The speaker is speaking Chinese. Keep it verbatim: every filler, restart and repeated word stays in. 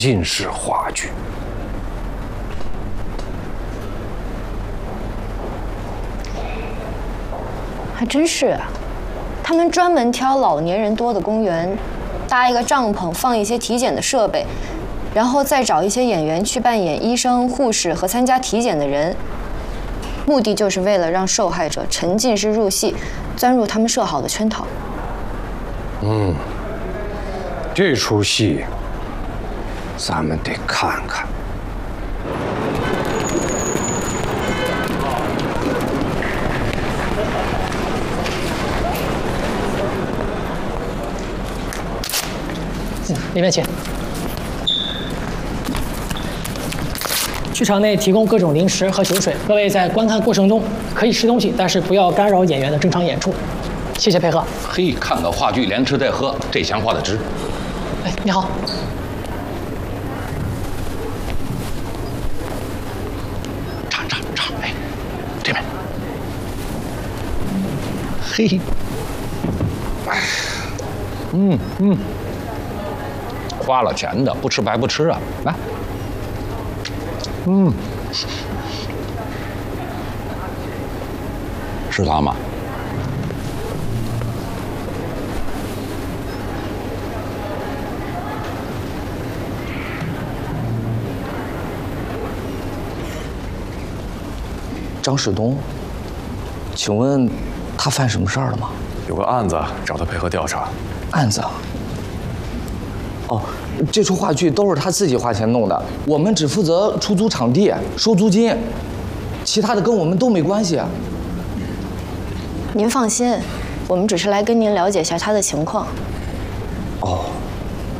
浸式话剧。 还真是啊，他们专门挑老年人多的公园，搭一个帐篷，放一些体检的设备，然后再找一些演员去扮演医生、护士和参加体检的人，目的就是为了让受害者沉浸式入戏，钻入他们设好的圈套。 嗯，这出戏咱们得看看。 里面请。剧场内提供各种零食和酒水，各位在观看过程中可以吃东西，但是不要干扰演员的正常演出。谢谢配合。 嘿，看个话剧连吃带喝，这钱花的值。 哎，你好。 唱唱唱，哎，这边。嘿，嗯嗯。花了钱的，不吃白不吃啊！来，嗯，是他吗？ 张世东，请问他犯什么事儿了吗？ 有个案子找他配合调查。 案子啊？哦，这出话剧都是他自己花钱弄的，我们只负责出租场地、收租金，其他的跟我们都没关系啊。 您放心，我们只是来跟您了解一下他的情况。 哦。